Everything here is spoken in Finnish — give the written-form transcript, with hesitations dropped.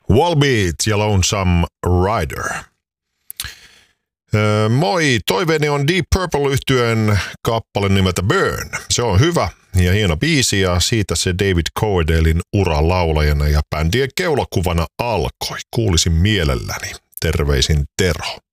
Wallbeat ja Lonesome Rider. Moi, toiveeni on Deep Purple-yhtyeen kappale nimeltä Burn. Se on hyvä ja hieno biisi ja siitä se David Coverdalein ura laulajana ja bändien keulakuvana alkoi. Kuulisin mielelläni. Terveisin Tero.